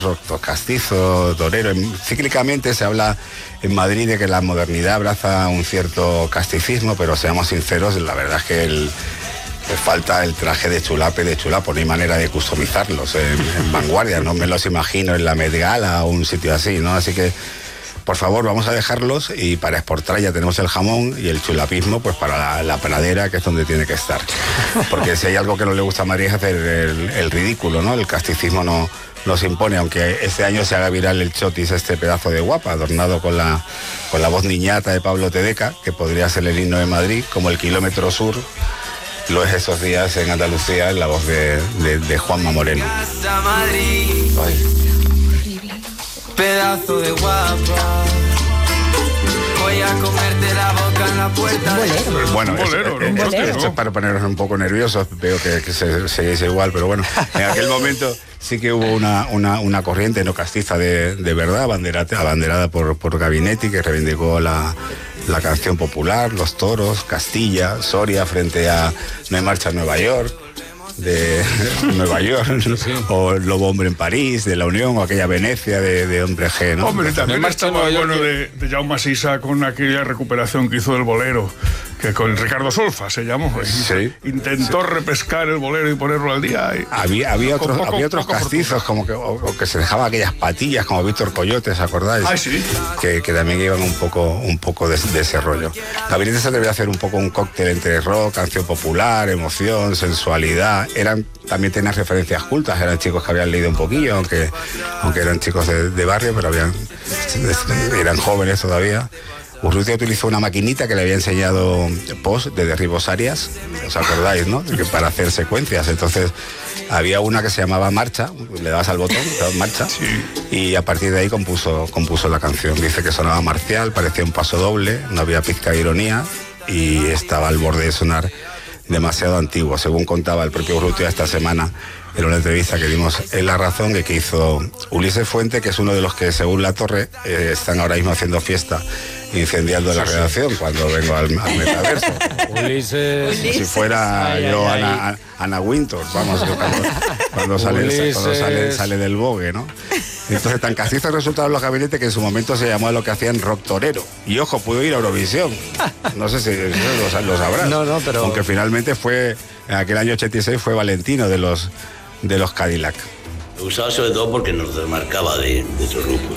rock castizo, torero. Cíclicamente se habla en Madrid de que la modernidad abraza un cierto casticismo, pero seamos sinceros, la verdad es que le falta el traje de chulape, de chulapo, no hay manera de customizarlos en vanguardia, no me los imagino en la Met Gala o un sitio así, ¿no? Así que, por favor, vamos a dejarlos, y para exportar ya tenemos el jamón, y el chulapismo pues para la pradera, que es donde tiene que estar. Porque si hay algo que no le gusta a Madrid es hacer el ridículo, ¿no? El casticismo no se impone, aunque este año se haga viral el chotis, este pedazo de guapa, adornado con la voz niñata de Pablo Tedeca, que podría ser el himno de Madrid, como el kilómetro sur lo es esos días en Andalucía, en la voz de Juanma Moreno. Ay. Pedazo de guapa, voy a comerte la boca en la puerta. Bueno, esto es para ponernos un poco nerviosos. Veo que seguís igual, pero bueno, en aquel momento sí que hubo una corriente no castiza de verdad, abanderada por Gabinetti, que reivindicó la canción popular, los toros, Castilla, Soria, frente a No hay marcha en Nueva York, de Nueva York, sí. O Lobo Hombre en París, de La Unión, o aquella Venecia de Hombre G, ¿no? Hombre, también estaba bueno de Jaume Sisa con aquella recuperación que hizo del bolero, que con Ricardo Solfa se llamó. Sí. Intentó repescar el bolero y ponerlo al día. Había otros castizos, como que se dejaban aquellas patillas, como Víctor Coyote, ¿os acordáis? Ah, sí. Que también iban un poco de ese rollo. Gabinetti se debía hacer un poco un cóctel entre rock, canción popular, emoción, sensualidad. También tenían referencias cultas, eran chicos que habían leído un poquillo, aunque eran chicos de barrio, pero eran jóvenes todavía. Urrutia utilizó una maquinita que le había enseñado Post de Derribos Arias, ¿os acordáis, no? Para hacer secuencias. Entonces había una que se llamaba Marcha, le dabas al botón, Marcha, sí. Y a partir de ahí compuso la canción. Dice que sonaba marcial, parecía un paso doble, no había pizca de ironía y estaba al borde de sonar demasiado antiguo, según contaba el propio Urrutia esta semana en una entrevista que dimos en La Razón, que hizo Ulises Fuente, que es uno de los que, según La Torre, están ahora mismo haciendo fiesta, incendiando la redacción cuando vengo al metaverso. Ulises. Si fuera yo Ana Wintour, vamos, cuando sale del bogue, ¿no? Entonces, tan castizos resultaron los Gabinetti que en su momento se llamó a lo que hacían rock torero. Y ojo, pudo ir a Eurovisión. No sé si lo sabrás. No, pero... Aunque finalmente en aquel año 86 fue Valentino de los Cadillac. Me gustaba sobre todo porque nos desmarcaba de otros grupos.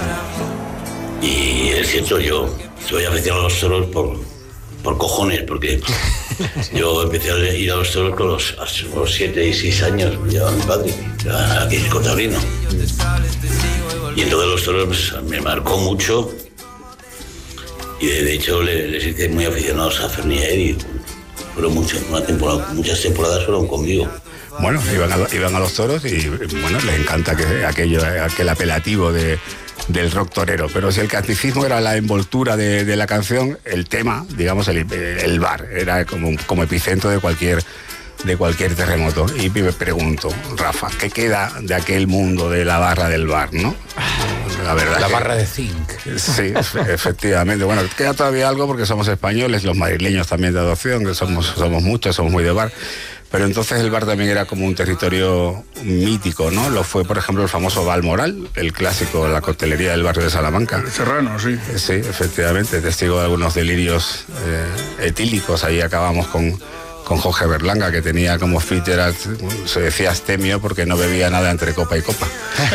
Y es cierto, yo soy aficionado a los toros por cojones, porque yo empecé a ir a los toros con los 7 y 6 años, me llevaba mi padre, aquí en Cortabrino. Y entonces los toros pues, me marcó mucho, y de hecho les hice muy aficionados a Ferni y a Eddie. Fueron muchas temporadas fueron conmigo. Bueno, iban a los toros y bueno, les encanta aquel apelativo del rock torero, pero si el casticismo era la envoltura de la canción, el tema, digamos, el bar, era como epicentro de cualquier terremoto. Y me pregunto, Rafa, ¿qué queda de aquel mundo de la barra del bar, no? La verdad. La barra de zinc. Sí, efectivamente. Bueno, queda todavía algo porque somos españoles, los madrileños también de adopción, que somos muchos, somos muy de bar. Pero entonces el bar también era como un territorio mítico, ¿no? Lo fue, por ejemplo, el famoso Balmoral, el clásico, la coctelería del barrio de Salamanca. El Serrano, sí. Sí, efectivamente, testigo de algunos delirios etílicos. Ahí acabamos con Jorge Berlanga, que tenía como Fitzgerald, se decía astemio porque no bebía nada entre copa y copa.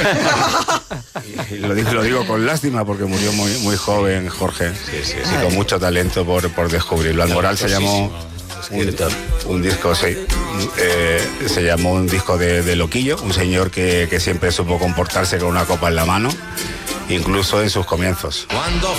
y lo digo con lástima porque murió muy, muy joven Jorge, sí. Y con mucho talento por descubrirlo. Balmoral se llamó... Un disco, sí. Se llamó un disco de Loquillo, un señor que siempre supo comportarse con una copa en la mano, incluso en sus comienzos. Cuando